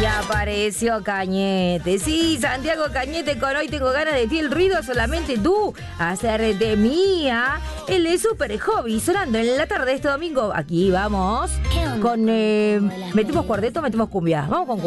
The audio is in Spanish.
Y apareció Cañete. Sí, Santiago Cañete con Hoy Tengo Ganas de Ti, el ruido solamente tú, hacerte mía. El de Super Hobby sonando en la tarde de este domingo. Aquí vamos con... ¿metemos cuarteto o metemos cumbia? Vamos con